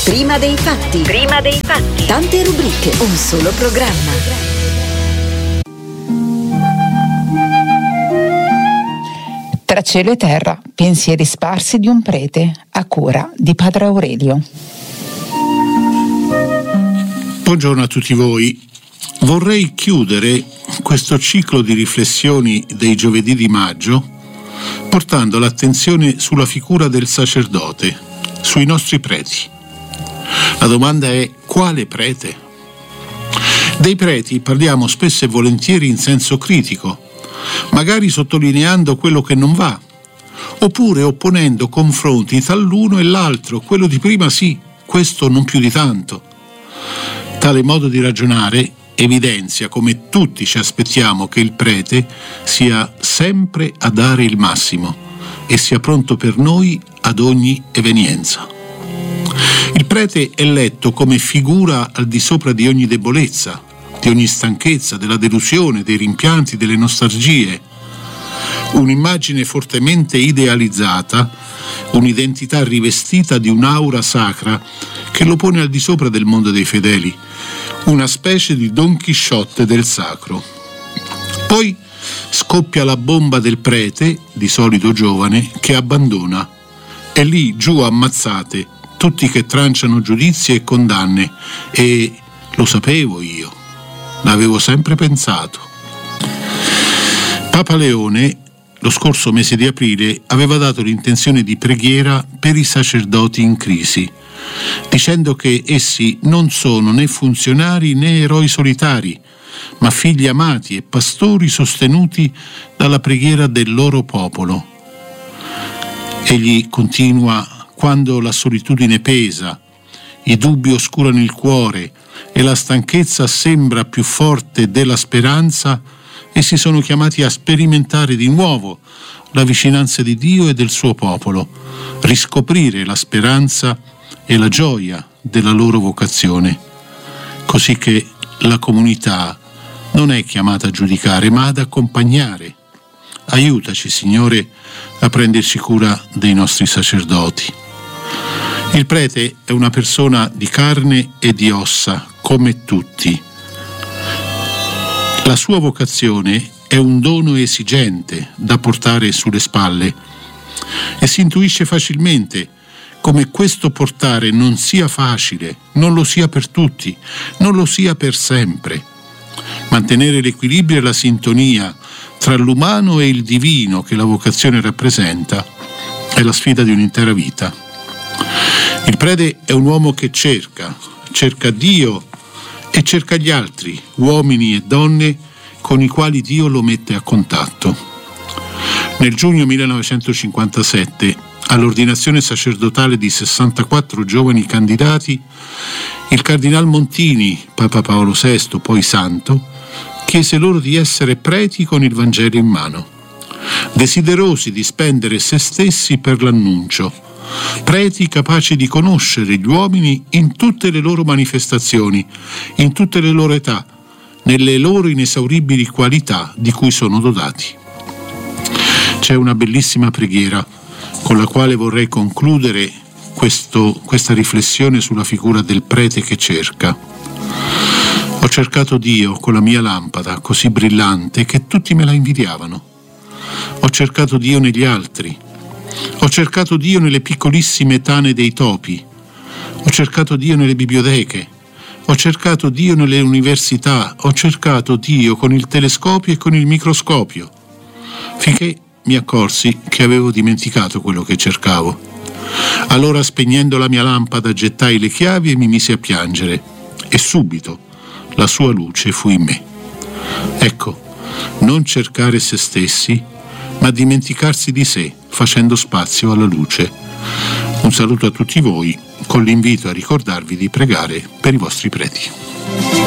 Prima dei fatti. Prima dei fatti. Tante rubriche, un solo programma. Tra cielo e terra, pensieri sparsi di un prete, a cura di Padre Aurelio. Buongiorno a tutti voi. Vorrei chiudere questo ciclo di riflessioni dei giovedì di maggio portando l'attenzione sulla figura del sacerdote, sui nostri preti. La domanda è: quale prete? Dei preti parliamo spesso e volentieri in senso critico, magari sottolineando quello che non va, oppure opponendo confronti tra l'uno e l'altro, quello di prima sì, questo non più di tanto. Tale modo di ragionare evidenzia come tutti ci aspettiamo che il prete sia sempre a dare il massimo e sia pronto per noi ad ogni evenienza. Il prete è letto come figura al di sopra di ogni debolezza, di ogni stanchezza, della delusione, dei rimpianti, delle nostalgie. Un'immagine fortemente idealizzata, un'identità rivestita di un'aura sacra che lo pone al di sopra del mondo dei fedeli, una specie di Don Chisciotte del sacro. Poi scoppia la bomba del prete, di solito giovane, che abbandona. E lì giù ammazzate tutti che tranciano giudizi e condanne, e lo sapevo io, l'avevo sempre pensato. Papa Leone, lo scorso mese di aprile, aveva dato l'intenzione di preghiera per i sacerdoti in crisi, dicendo che essi non sono né funzionari né eroi solitari, ma figli amati e pastori sostenuti dalla preghiera del loro popolo. Egli continua: quando la solitudine pesa, i dubbi oscurano il cuore e la stanchezza sembra più forte della speranza, essi sono chiamati a sperimentare di nuovo la vicinanza di Dio e del suo popolo, riscoprire la speranza e la gioia della loro vocazione, così che la comunità non è chiamata a giudicare, ma ad accompagnare. Aiutaci, Signore, a prenderci cura dei nostri sacerdoti. Il prete è una persona di carne e di ossa, come tutti. La sua vocazione è un dono esigente da portare sulle spalle e si intuisce facilmente come questo portare non sia facile, non lo sia per tutti, non lo sia per sempre. Mantenere l'equilibrio e la sintonia tra l'umano e il divino che la vocazione rappresenta è la sfida di un'intera vita. Il prete è un uomo che cerca Dio e cerca gli altri, uomini e donne con i quali Dio lo mette a contatto. Nel giugno 1957, all'ordinazione sacerdotale di 64 giovani candidati, il cardinal Montini, Papa Paolo VI, poi santo, chiese loro di essere preti con il Vangelo in mano, desiderosi di spendere se stessi per l'annuncio, preti capaci di conoscere gli uomini in tutte le loro manifestazioni, in tutte le loro età, nelle loro inesauribili qualità di cui sono dotati. C'è una bellissima preghiera con la quale vorrei concludere questa riflessione sulla figura del prete che cerca. Ho cercato Dio con la mia lampada così brillante che tutti me la invidiavano. Ho cercato Dio negli altri. Ho cercato Dio nelle piccolissime tane dei topi. Ho cercato Dio nelle biblioteche. Ho cercato Dio nelle università. Ho cercato Dio con il telescopio e con il microscopio, finché mi accorsi che avevo dimenticato quello che cercavo. Allora, spegnendo la mia lampada, gettai le chiavi e mi misi a piangere, e subito la sua luce fu in me. Ecco, non cercare se stessi, ma dimenticarsi di sé, facendo spazio alla luce. Un saluto a tutti voi, con l'invito a ricordarvi di pregare per i vostri preti.